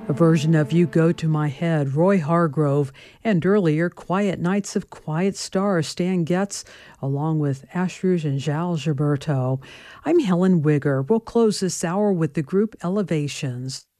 A version of You Go to My Head, Roy Hargrove, and earlier Quiet Nights of Quiet Stars, Stan Getz, along with Ashruge and Giles Gilberto. I'm Helen Wigger. We'll close this hour with the group Elevations.